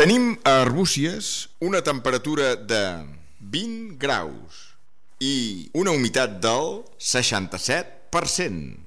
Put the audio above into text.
Tenim a Arbúcies una temperatura de 20 graus i una humitat del 67%.